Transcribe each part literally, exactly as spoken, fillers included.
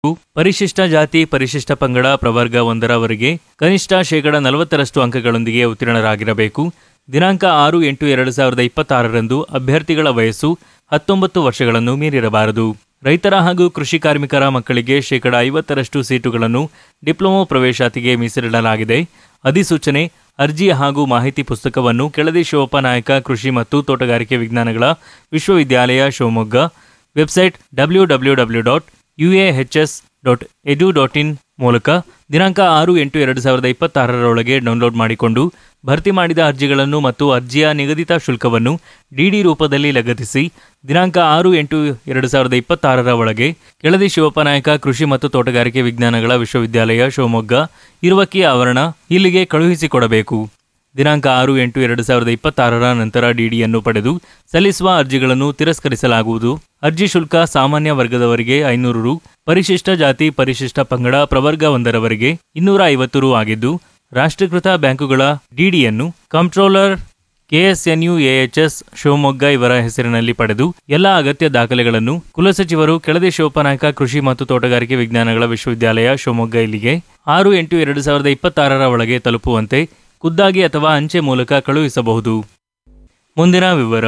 ಪರಿಶಿಷ್ಟ ಜಾತಿ ಪರಿಶಿಷ್ಟ ಪಂಗಡ ಪ್ರವರ್ಗ ಒಂದರವರೆಗೆ ಕನಿಷ್ಠ ಶೇಕಡ ನಲವತ್ತರಷ್ಟು ಅಂಕಗಳೊಂದಿಗೆ ಉತ್ತೀರ್ಣರಾಗಿರಬೇಕು. ದಿನಾಂಕ ಆರು ಎಂಟು ಎರಡು ಸಾವಿರದ ಇಪ್ಪತ್ತಾರರಂದು ಅಭ್ಯರ್ಥಿಗಳ ವಯಸ್ಸು ಹತ್ತೊಂಬತ್ತು ವರ್ಷಗಳನ್ನು ಮೀರಿರಬಾರದು. ರೈತರ ಹಾಗೂ ಕೃಷಿ ಕಾರ್ಮಿಕರ ಮಕ್ಕಳಿಗೆ ಶೇಕಡ ಐವತ್ತರಷ್ಟು ಸೀಟುಗಳನ್ನು ಡಿಪ್ಲೊಮೊ ಪ್ರವೇಶಾತಿಗೆ ಮೀಸಲಿಡಲಾಗಿದೆ. ಅಧಿಸೂಚನೆ, ಅರ್ಜಿ ಹಾಗೂ ಮಾಹಿತಿ ಪುಸ್ತಕವನ್ನು ಕೆಳದಿ ಶಿವಪ್ಪ ನಾಯಕ ಕೃಷಿ ಮತ್ತು ತೋಟಗಾರಿಕೆ ವಿಜ್ಞಾನಗಳ ವಿಶ್ವವಿದ್ಯಾಲಯ Shivamogga website W W W dot U A H S dot edu dot in ಮೂಲಕ ದಿನಾಂಕ ಆರು ಎಂಟು ಎರಡು ಸಾವಿರದ ಇಪ್ಪತ್ತಾರರೊಳಗೆ ಡೌನ್ಲೋಡ್ ಮಾಡಿಕೊಂಡು ಭರ್ತಿ ಮಾಡಿದ ಅರ್ಜಿಗಳನ್ನು ಮತ್ತು ಅರ್ಜಿಯ ನಿಗದಿತ ಶುಲ್ಕವನ್ನು ಡಿಡಿ ರೂಪದಲ್ಲಿ ಲಗತ್ತಿಸಿ ದಿನಾಂಕ ಆರು ಎಂಟು ಎರಡು ಸಾವಿರದ ಇಪ್ಪತ್ತಾರರ ಒಳಗೆ ಕೆಳದಿ ಶಿವಪ್ಪ ನಾಯಕ ಕೃಷಿ ಮತ್ತು ತೋಟಗಾರಿಕೆ ವಿಜ್ಞಾನಗಳ ವಿಶ್ವವಿದ್ಯಾಲಯ ಶಿವಮೊಗ್ಗ ಇರುವಕ್ಕಿ ಆವರಣ ಇಲ್ಲಿಗೆ ಕಳುಹಿಸಿಕೊಡಬೇಕು. ದಿನಾಂಕ ಆರು ಎಂಟು ಎರಡು ಸಾವಿರದ ಇಪ್ಪತ್ತಾರರ ನಂತರ ಡಿಡಿಯನ್ನು ಪಡೆದು ಸಲ್ಲಿಸುವ ಅರ್ಜಿಗಳನ್ನು ತಿರಸ್ಕರಿಸಲಾಗುವುದು. ಅರ್ಜಿ ಶುಲ್ಕ ಸಾಮಾನ್ಯ ವರ್ಗದವರಿಗೆ ಐನೂರು ರು, ಪರಿಶಿಷ್ಟ ಜಾತಿ ಪರಿಶಿಷ್ಟ ಪಂಗಡ ಪ್ರವರ್ಗ ಒಂದರವರೆಗೆ ಇನ್ನೂರ ಐವತ್ತು ರು ಆಗಿದ್ದು, ರಾಷ್ಟ್ರೀಕೃತ ಬ್ಯಾಂಕುಗಳ ಡಿಡಿಯನ್ನು ಕಂಪ್ಟ್ರೋಲರ್ ಕೆಎಸ್ಎನ್ಯು ಎಎಚ್ಎಸ್ ಶಿವಮೊಗ್ಗ ಇವರ ಹೆಸರಿನಲ್ಲಿ ಪಡೆದು ಎಲ್ಲ ಅಗತ್ಯ ದಾಖಲೆಗಳನ್ನು ಕುಲಸಚಿವರು ಕೆಳದಿ ಶಿವಪ್ಪನಾಯಕ ಕೃಷಿ ಮತ್ತು ತೋಟಗಾರಿಕೆ ವಿಜ್ಞಾನಗಳ ವಿಶ್ವವಿದ್ಯಾಲಯ ಶಿವಮೊಗ್ಗ ಇಲ್ಲಿಗೆ ಆರು ಎಂಟು ಎರಡು ಸಾವಿರದ ಇಪ್ಪತ್ತಾರರ ಒಳಗೆ ತಲುಪುವಂತೆ ಖುದ್ದಾಗಿ ಅಥವಾ ಅಂಚೆ ಮೂಲಕ ಕಳುಹಿಸಬಹುದು. ಮುಂದಿನ ವಿವರ.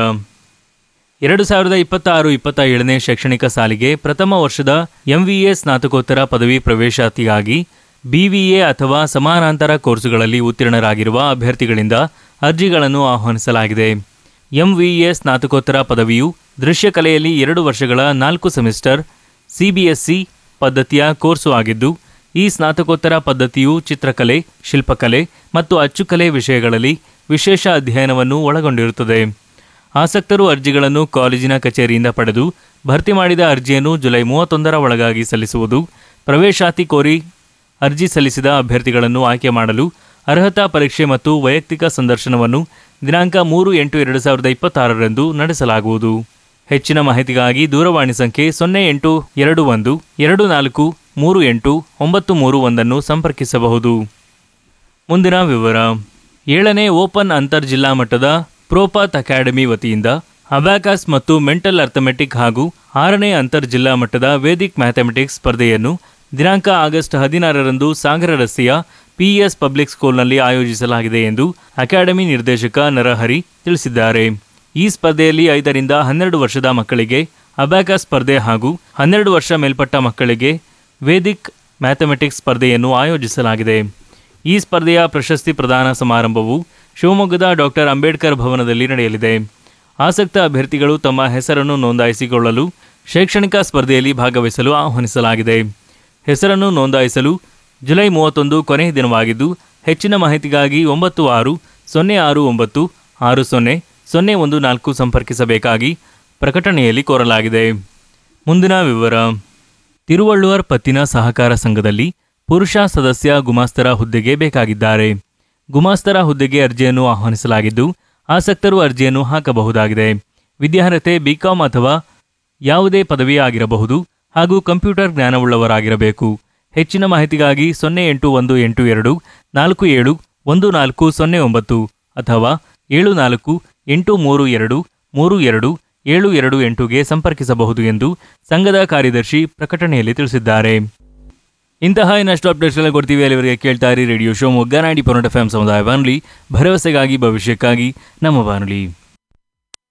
ಎರಡು ಸಾವಿರದ ಇಪ್ಪತ್ತಾರು ಇಪ್ಪತ್ತ ಏಳನೇ ಶೈಕ್ಷಣಿಕ ಸಾಲಿಗೆ ಪ್ರಥಮ ವರ್ಷದ ಎಂವಿಎ ಸ್ನಾತಕೋತ್ತರ ಪದವಿ ಪ್ರವೇಶಾತಿಗಾಗಿ ಬಿವಿಎ ಅಥವಾ ಸಮಾನಾಂತರ ಕೋರ್ಸುಗಳಲ್ಲಿ ಉತ್ತೀರ್ಣರಾಗಿರುವ ಅಭ್ಯರ್ಥಿಗಳಿಂದ ಅರ್ಜಿಗಳನ್ನು ಆಹ್ವಾನಿಸಲಾಗಿದೆ. ಎಂವಿಎ ಸ್ನಾತಕೋತ್ತರ ಪದವಿಯು ದೃಶ್ಯಕಲೆಯಲ್ಲಿ ಎರಡು ವರ್ಷಗಳ ನಾಲ್ಕು ಸೆಮಿಸ್ಟರ್ ಸಿಬಿಎಸ್ಇ ಪದ್ಧತಿಯ ಕೋರ್ಸು ಆಗಿದ್ದು, ಈ ಸ್ನಾತಕೋತ್ತರ ಪದ್ಧತಿಯು ಚಿತ್ರಕಲೆ, ಶಿಲ್ಪಕಲೆ ಮತ್ತು ಅಚ್ಚುಕಲೆ ವಿಷಯಗಳಲ್ಲಿ ವಿಶೇಷ ಅಧ್ಯಯನವನ್ನು ಒಳಗೊಂಡಿರುತ್ತದೆ. ಆಸಕ್ತರು ಅರ್ಜಿಗಳನ್ನು ಕಾಲೇಜಿನ ಕಚೇರಿಯಿಂದ ಪಡೆದು ಭರ್ತಿ ಮಾಡಿದ ಅರ್ಜಿಯನ್ನು ಜುಲೈ ಮೂವತ್ತೊಂದರ ಒಳಗಾಗಿ ಸಲ್ಲಿಸುವುದು. ಪ್ರವೇಶಾತಿ ಕೋರಿ ಅರ್ಜಿ ಸಲ್ಲಿಸಿದ ಅಭ್ಯರ್ಥಿಗಳನ್ನು ಆಯ್ಕೆ ಮಾಡಲು ಅರ್ಹತಾ ಪರೀಕ್ಷೆ ಮತ್ತು ವೈಯಕ್ತಿಕ ಸಂದರ್ಶನವನ್ನು ದಿನಾಂಕ ಮೂರು ಎಂಟು ಎರಡು ಸಾವಿರದ ಇಪ್ಪತ್ತಾರರಂದು ನಡೆಸಲಾಗುವುದು. ಹೆಚ್ಚಿನ ಮಾಹಿತಿಗಾಗಿ ದೂರವಾಣಿ ಸಂಖ್ಯೆ ಸೊನ್ನೆ ಎಂಟು ಎರಡು ಒಂದು ಎರಡು ನಾಲ್ಕು ಮೂರು ಎಂಟು ಒಂಬತ್ತು ಮೂರು ಒಂದನ್ನು ಸಂಪರ್ಕಿಸಬಹುದು. ಮುಂದಿನ ವಿವರ. ಏಳನೇ ಓಪನ್ ಅಂತರ್ ಜಿಲ್ಲಾ ಮಟ್ಟದ ಪ್ರೋಪಾತ್ ಅಕಾಡೆಮಿ ವತಿಯಿಂದ ಅಬ್ಯಾಕಸ್ ಮತ್ತು ಮೆಂಟಲ್ ಅರ್ಥಮೆಟಿಕ್ ಹಾಗೂ ಆರನೇ ಅಂತರ್ ಜಿಲ್ಲಾ ಮಟ್ಟದ ವೇದಿಕ್ ಮ್ಯಾಥಮೆಟಿಕ್ಸ್ ಸ್ಪರ್ಧೆಯನ್ನು ದಿನಾಂಕ ಆಗಸ್ಟ್ ಹದಿನಾರರಂದು ಸಾಗರ ರಸ್ತೆಯ ಪಿಇಎಸ್ ಪಬ್ಲಿಕ್ ಸ್ಕೂಲ್ನಲ್ಲಿ ಆಯೋಜಿಸಲಾಗಿದೆ ಎಂದು ಅಕಾಡೆಮಿ ನಿರ್ದೇಶಕ ನರಹರಿ ತಿಳಿಸಿದ್ದಾರೆ. ಈ ಸ್ಪರ್ಧೆಯಲ್ಲಿ ಐದರಿಂದ ಹನ್ನೆರಡು ವರ್ಷದ ಮಕ್ಕಳಿಗೆ ಅಬ್ಯಾಕಸ್ ಸ್ಪರ್ಧೆ ಹಾಗೂ ಹನ್ನೆರಡು ವರ್ಷ ಮೇಲ್ಪಟ್ಟ ಮಕ್ಕಳಿಗೆ ವೇದಿಕ್ ಮ್ಯಾಥಮೆಟಿಕ್ಸ್ ಸ್ಪರ್ಧೆಯನ್ನು ಆಯೋಜಿಸಲಾಗಿದೆ. ಈ ಸ್ಪರ್ಧೆಯ ಪ್ರಶಸ್ತಿ ಪ್ರದಾನ ಸಮಾರಂಭವು ಶಿವಮೊಗ್ಗದ ಡಾಕ್ಟರ್ ಅಂಬೇಡ್ಕರ್ ಭವನದಲ್ಲಿ ನಡೆಯಲಿದೆ. ಆಸಕ್ತ ಅಭ್ಯರ್ಥಿಗಳು ತಮ್ಮ ಹೆಸರನ್ನು ನೋಂದಾಯಿಸಿಕೊಳ್ಳಲು ಶೈಕ್ಷಣಿಕ ಸ್ಪರ್ಧೆಯಲ್ಲಿ ಭಾಗವಹಿಸಲು ಆಹ್ವಾನಿಸಲಾಗಿದೆ. ಹೆಸರನ್ನು ನೋಂದಾಯಿಸಲು ಜುಲೈ ಮೂವತ್ತೊಂದು ಕೊನೆಯ ದಿನವಾಗಿದ್ದು, ಹೆಚ್ಚಿನ ಮಾಹಿತಿಗಾಗಿ ಒಂಬತ್ತು ಆರು ಸೊನ್ನೆ ಆರು ಒಂಬತ್ತು ಆರು ಸೊನ್ನೆ ಸೊನ್ನೆ ಒಂದು ನಾಲ್ಕು ಸಂಪರ್ಕಿಸಬೇಕಾಗಿ ಪ್ರಕಟಣೆಯಲ್ಲಿ ಕೋರಲಾಗಿದೆ. ಮುಂದಿನ ವಿವರ. ತಿರುವಳ್ಳುವರ್ ಪತ್ತಿನ ಸಹಕಾರ ಸಂಘದಲ್ಲಿ ಪುರುಷ ಸದಸ್ಯ ಗುಮಾಸ್ತರ ಹುದ್ದೆಗೆ ಬೇಕಾಗಿದ್ದಾರೆ. ಗುಮಾಸ್ತರ ಹುದ್ದೆಗೆ ಅರ್ಜಿಯನ್ನು ಆಹ್ವಾನಿಸಲಾಗಿದ್ದು, ಆಸಕ್ತರು ಅರ್ಜಿಯನ್ನು ಹಾಕಬಹುದಾಗಿದೆ. ವಿದ್ಯಾರ್ಹತೆ ಬಿಕಾಂ ಅಥವಾ ಯಾವುದೇ ಪದವಿ ಆಗಿರಬಹುದು ಹಾಗೂ ಕಂಪ್ಯೂಟರ್ ಜ್ಞಾನವುಳ್ಳವರಾಗಿರಬೇಕು. ಹೆಚ್ಚಿನ ಮಾಹಿತಿಗಾಗಿ ಸೊನ್ನೆ ಎಂಟು ಒಂದು ಎಂಟು ಎರಡು ನಾಲ್ಕು ಏಳು ಒಂದು ನಾಲ್ಕು ಸೊನ್ನೆ ಒಂಬತ್ತು ಅಥವಾ ಏಳು ನಾಲ್ಕು ಎಂಟು ಮೂರು ಎರಡು ಮೂರು ಎರಡು ಏಳು ಎರಡು ಎಂಟುಗೆ ಸಂಪರ್ಕಿಸಬಹುದು ಎಂದು ಸಂಘದ ಕಾರ್ಯದರ್ಶಿ ಪ್ರಕಟಣೆಯಲ್ಲಿ ತಿಳಿಸಿದ್ದಾರೆ. ಇಂತಹ ಇನ್ನಷ್ಟು ಅಪ್ಡೇಟ್ಸ್ಗಳ ಕೊಡ್ತೀವಿ. ಅಲ್ಲಿವರೆಗೆ ಕೇಳ್ತಾ ಇರಿ radio Shivamogga ninety point F M ಸಮುದಾಯ ಬಾನುಲಿ, ಭರವಸೆಗಾಗಿ ಭವಿಷ್ಯಕ್ಕಾಗಿ ನಮ್ಮ ಬಾನುಲಿ.